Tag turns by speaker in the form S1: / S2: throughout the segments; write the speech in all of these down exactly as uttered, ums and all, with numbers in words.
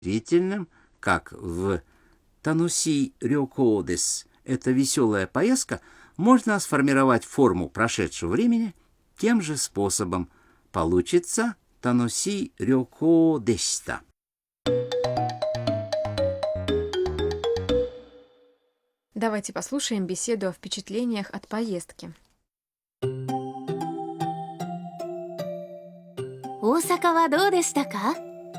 S1: длительным, как в «танусий рёко дес» — это веселая поездка, можно сформировать форму прошедшего времени тем же способом. Получится «танусий рёко дешта».
S2: Давайте послушаем беседу о впечатлениях от поездки.
S3: 大阪はどうでしたか？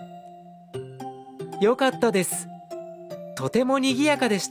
S4: よかったです。とても賑やかでした。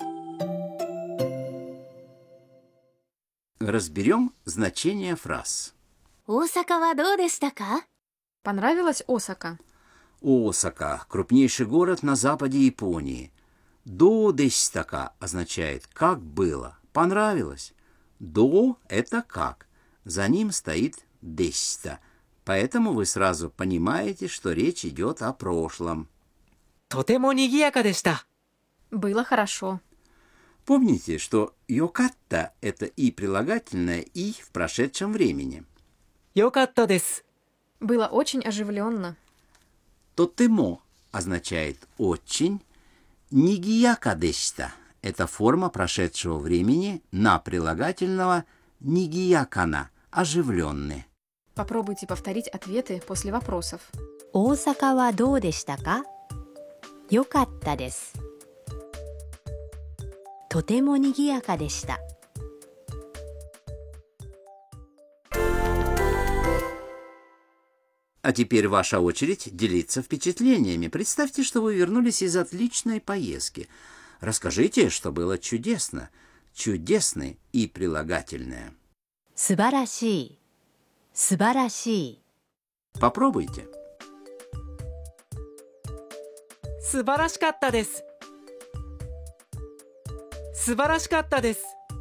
S1: Разберем значение фраз.
S3: 大阪はどうでしたか？
S2: Понравилась Осака?
S1: Осака – крупнейший город на западе Японии. До деситака означает «как было», «понравилось». До – это «как». За ним стоит десита. Поэтому вы сразу понимаете, что речь идет о прошлом.
S4: とても賑やかでした。
S2: Было хорошо.
S1: Помните, что «йокатта» – это и прилагательное, и в прошедшем времени.
S4: よかったです。
S2: Было очень оживленно.
S1: «Тотемо» означает «очень». «Нигияка дешта» – это форма прошедшего времени на прилагательного «нигиякана» – оживленный.
S2: Попробуйте повторить ответы после вопросов.
S3: 大阪はどうでしたか？よかったです。とても賑やかでした。
S1: А теперь ваша очередь делиться впечатлениями. Представьте, что вы вернулись из отличной поездки. Расскажите, что было чудесно. Чудесный и прилагательное.
S3: 素晴らしい。素晴らしい。
S1: Попробуйте.
S4: 素晴らしかったです。素晴らしかったです。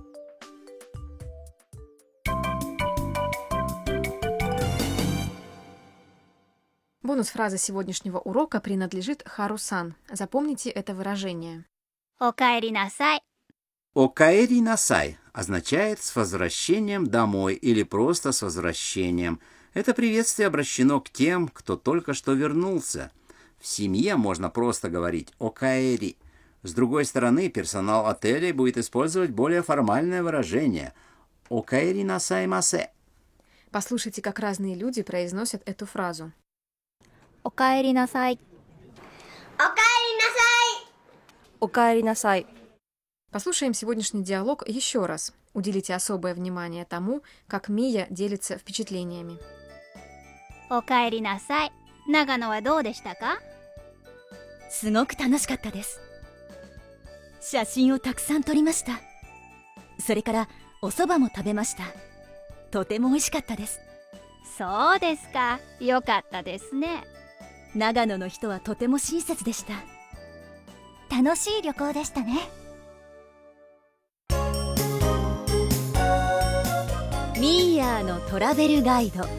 S2: Бонус фразы сегодняшнего урока принадлежит Хару-сан. Запомните это выражение.
S3: おかえりなさい。
S1: «Окаэри насай» означает «с возвращением домой» или просто «с возвращением». Это приветствие обращено к тем, кто только что вернулся. В семье можно просто говорить «окаэри». С другой стороны, персонал отелей будет использовать более формальное выражение «окаэри насай масе».
S2: Послушайте, как разные люди произносят эту фразу.
S3: おかえりなさい。おかえりなさい。
S5: おかえりなさい。
S2: Послушаем сегодняшний диалог еще раз. Уделите особое внимание тому, как Мия делится впечатлениями.
S3: おかえりなさい。長野はどうでしたか？すごく楽しかったです。写真をたくさん撮りました。それからお蕎麦も食べました。とても美味しかったです。そうですか。よかったですね。長野の人はとても親切でした。楽しい旅行でしたね。ミーヤーのトラベルガイド。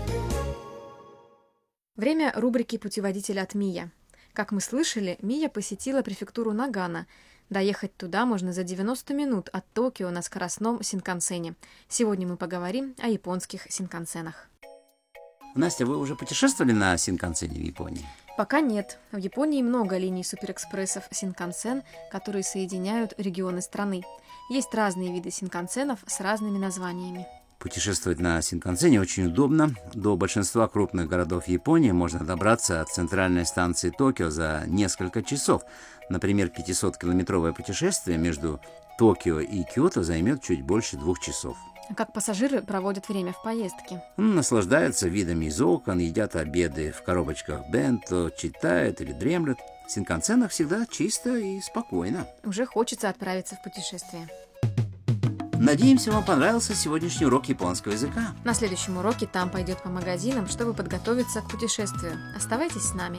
S2: Время рубрики «Путеводитель от Мия». Как мы слышали, Мия посетила префектуру Нагано. Доехать туда можно за девяносто минут от Токио на скоростном синкансене. Сегодня мы поговорим о японских синкансенах.
S1: Настя, вы уже путешествовали на синкансене в Японии?
S2: Пока нет. В Японии много линий суперэкспрессов синкансен, которые соединяют регионы страны. Есть разные виды синкансенов с разными названиями.
S1: Путешествовать на синкансене очень удобно. До большинства крупных городов Японии можно добраться от центральной станции Токио за несколько часов. Например, пятисоткилометровое путешествие между Токио и Киото займет чуть больше двух часов.
S2: Как пассажиры проводят время в поездке?
S1: Наслаждаются видами из окон, едят обеды в коробочках бенто, читают или дремлют. В синкансенах всегда чисто и спокойно.
S2: Уже хочется отправиться в путешествие.
S1: Надеемся, вам понравился сегодняшний урок японского языка.
S2: На следующем уроке там пойдет по магазинам, чтобы подготовиться к путешествию. Оставайтесь с нами.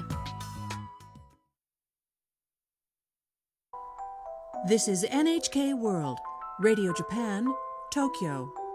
S6: This is эн эйч кей World, Radio Japan, Tokyo.